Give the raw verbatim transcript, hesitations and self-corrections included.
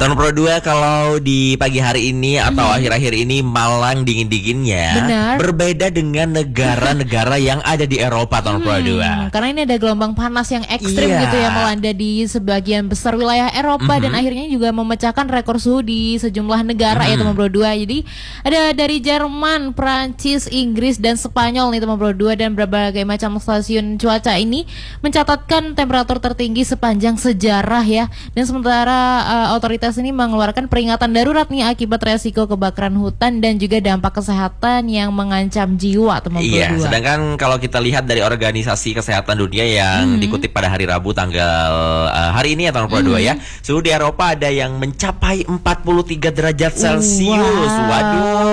Tahun Pro dua kalau di pagi hari ini atau Hmm. akhir-akhir ini Malang dingin-dinginnya Benar. berbeda dengan negara-negara yang ada di Eropa tahun Pro dua. Karena ini ada gelombang panas yang ekstrim Iya. gitu ya melanda di sebagian besar wilayah Eropa dan akhirnya juga memecahkan rekor suhu di sejumlah negara ya teman Bro dua. Jadi ada dari Jerman, Prancis, Inggris dan Spanyol nih teman Bro dua, dan berbagai macam stasiun cuaca ini mencatatkan temperatur tertinggi sepanjang sejarah ya. Dan sementara uh, otoritas ini mengeluarkan peringatan darurat nih akibat resiko kebakaran hutan dan juga dampak kesehatan yang mengancam jiwa teman Bro Iya, dua. sedangkan kalau kita lihat dari Organisasi Kesehatan Dunia yang dikutip pada hari Rabu tanggal uh, hari ini ya tahun Pro dua ya, suhu di Eropa ada yang mencapai empat puluh tiga derajat Celcius. Wow. Waduh.